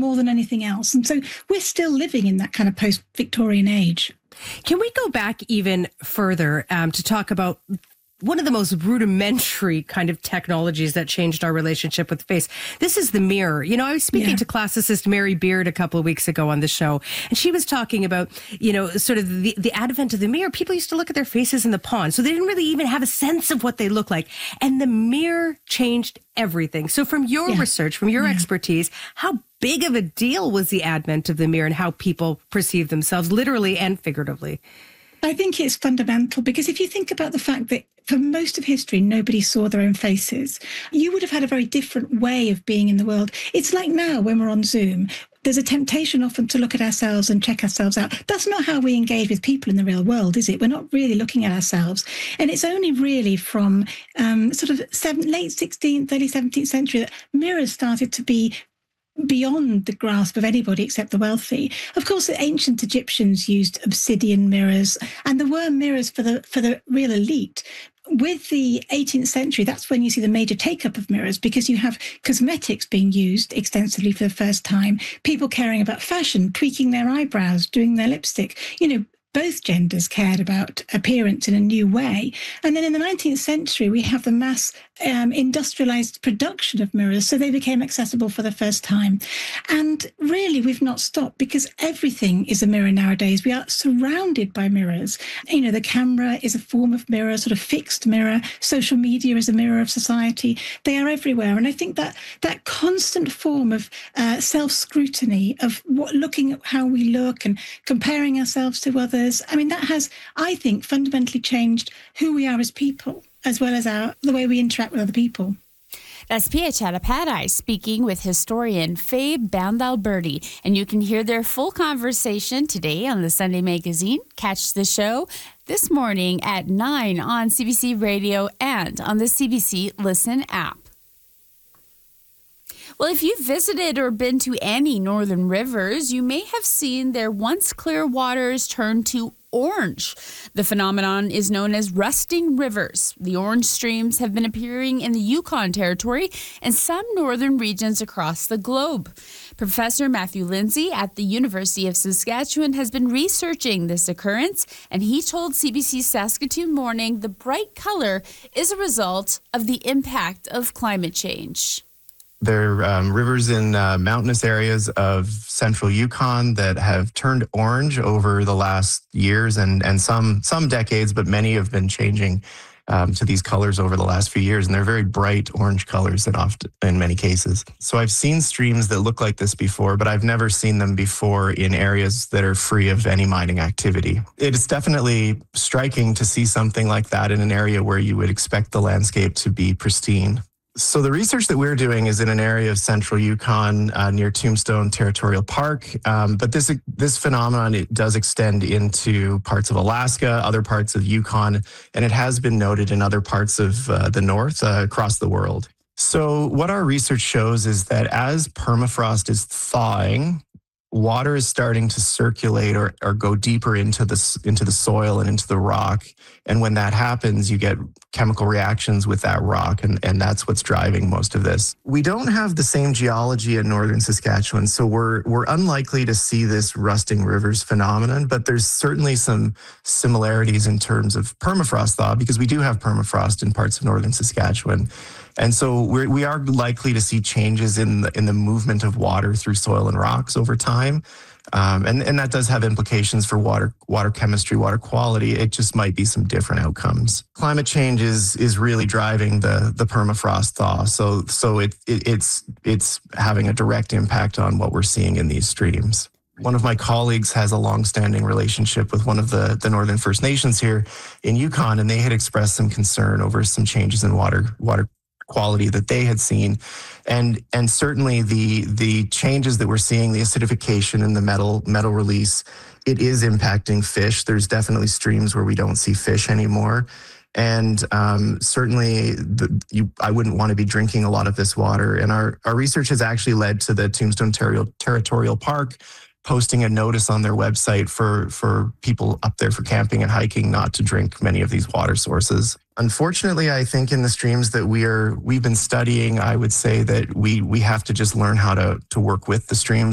more than anything else. And so we're still living in that kind of post-Victorian age. Can we go back even further to talk about one of the most rudimentary kind of technologies that changed our relationship with face? This is the mirror. You know, I was speaking to classicist Mary Beard a couple of weeks ago on the show, and she was talking about, you know, sort of the advent of the mirror. People used to look at their faces in the pond, so they didn't really even have a sense of what they look like. And the mirror changed everything. So from your research, from your expertise, how big of a deal was the advent of the mirror and how people perceive themselves, literally and figuratively? I think it's fundamental, because if you think about the fact that for most of history, nobody saw their own faces, you would have had a very different way of being in the world. It's like now when we're on Zoom, there's a temptation often to look at ourselves and check ourselves out. That's not how we engage with people in the real world, is it? We're not really looking at ourselves. And it's only really from sort of late 16th, early 17th century that mirrors started to be beyond the grasp of anybody except the wealthy. Of course, the ancient Egyptians used obsidian mirrors, and there were mirrors for the real elite. With the 18th century, that's when you see the major take-up of mirrors, because you have cosmetics being used extensively for the first time, people caring about fashion, tweaking their eyebrows, doing their lipstick. You know, both genders cared about appearance in a new way. And then in the 19th century, we have the mass industrialized production of mirrors, so they became accessible for the first time. And really, we've not stopped, because everything is a mirror nowadays. We are surrounded by mirrors. You know, the camera is a form of mirror, sort of fixed mirror. Social media is a mirror of society. They are everywhere. And I think that that constant form of self-scrutiny, of looking at how we look and comparing ourselves to others, I mean, that has, I think, fundamentally changed who we are as people, as well as the way we interact with other people. That's Pia Chattopadhyay speaking with historian Faye Bandal-Bertie, and you can hear their full conversation today on the Sunday Magazine. Catch the show this morning at 9 on CBC Radio and on the CBC Listen app. Well, if you've visited or been to any northern rivers, you may have seen their once clear waters turn to orange. The phenomenon is known as rusting rivers. The orange streams have been appearing in the Yukon Territory and some northern regions across the globe. Professor Matthew Lindsay at the University of Saskatchewan has been researching this occurrence, and he told CBC Saskatoon Morning the bright color is a result of the impact of climate change. There are rivers in mountainous areas of central Yukon that have turned orange over the last years and some decades, but many have been changing to these colors over the last few years. And they're very bright orange colors in many cases. So I've seen streams that look like this before, but I've never seen them before in areas that are free of any mining activity. It is definitely striking to see something like that in an area where you would expect the landscape to be pristine. So the research that we're doing is in an area of central Yukon near Tombstone Territorial Park, but this phenomenon, it does extend into parts of Alaska, other parts of Yukon, and it has been noted in other parts of the north across the world. So what our research shows is that as permafrost is thawing, water is starting to circulate or go deeper into the soil and into the rock. And when that happens, you get chemical reactions with that rock, and that's what's driving most of this. We don't have the same geology in northern Saskatchewan, so we're unlikely to see this rusting rivers phenomenon, but there's certainly some similarities in terms of permafrost thaw, because we do have permafrost in parts of northern Saskatchewan. And so we are likely to see changes in the movement of water through soil and rocks over time. And that does have implications for water chemistry, water quality. It just might be some different outcomes. Climate change is really driving the permafrost thaw. So it's having a direct impact on what we're seeing in these streams. One of my colleagues has a long-standing relationship with one of the Northern First Nations here in Yukon, and they had expressed some concern over some changes in water quality that they had seen. And certainly the changes that we're seeing, the acidification and the metal release, it is impacting fish. There's definitely streams where we don't see fish anymore. And certainly I wouldn't want to be drinking a lot of this water. And our research has actually led to the Tombstone Territorial Park posting a notice on their website for people up there for camping and hiking not to drink many of these water sources. Unfortunately, I think in the streams that we've been studying, I would say that we have to just learn how to work with the streams.